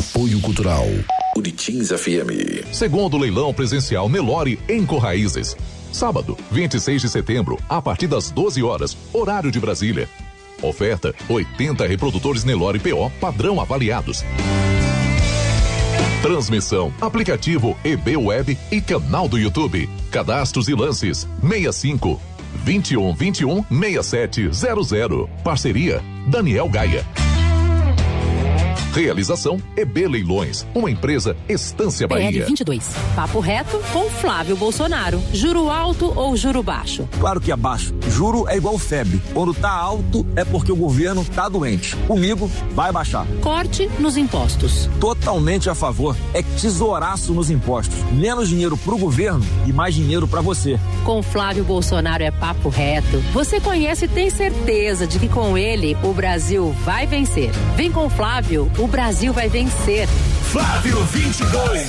Apoio Cultural Unitins FM. Segundo leilão presencial Nelore em Corraízes. Sábado, 26 de setembro, a partir das 12 horas, horário de Brasília. Oferta: 80 reprodutores Nelore PO padrão avaliados. Transmissão, aplicativo EB Web e canal do YouTube. Cadastros e lances: 65 21 21 6700. Parceria: Daniel Gaia. Realização: EB Leilões, uma empresa Estância Bahia. PL22. Papo reto com Flávio Bolsonaro. Juro alto ou juro baixo? Claro que é baixo. Juro é igual febre. Quando tá alto é porque o governo tá doente. Comigo vai baixar. Corte nos impostos. Totalmente a favor. É tesouraço nos impostos. Menos dinheiro pro governo e mais dinheiro pra você. Com Flávio Bolsonaro é papo reto. Você conhece e tem certeza de que com ele o Brasil vai vencer. Vem com Flávio. O Brasil vai vencer. Flávio 22.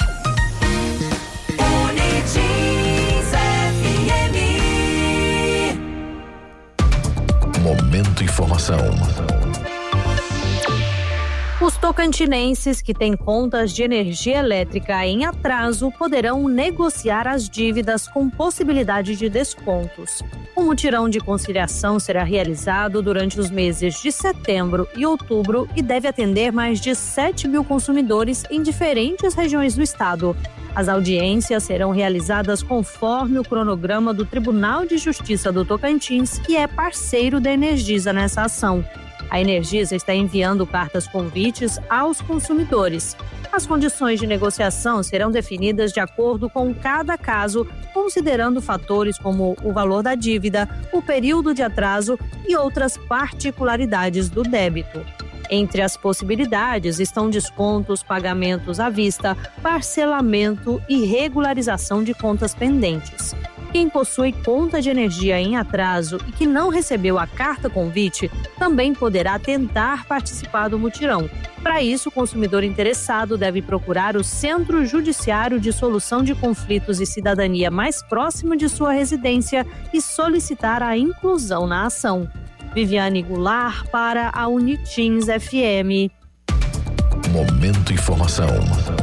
Unitins FM. Momento Informação. Os tocantinenses que têm contas de energia elétrica em atraso poderão negociar as dívidas com possibilidade de descontos. O mutirão de conciliação será realizado durante os meses de setembro e outubro e deve atender mais de 7 mil consumidores em diferentes regiões do estado. As audiências serão realizadas conforme o cronograma do Tribunal de Justiça do Tocantins, que é parceiro da Energisa nessa ação. A Energisa está enviando cartas convites aos consumidores. As condições de negociação serão definidas de acordo com cada caso, considerando fatores como o valor da dívida, o período de atraso e outras particularidades do débito. Entre as possibilidades estão descontos, pagamentos à vista, parcelamento e regularização de contas pendentes. Quem possui conta de energia em atraso e que não recebeu a carta convite também poderá tentar participar do mutirão. Para isso, o consumidor interessado deve procurar o Centro Judiciário de Solução de Conflitos e Cidadania mais próximo de sua residência e solicitar a inclusão na ação. Viviane Goulart para a Unitins FM. Momento Informação.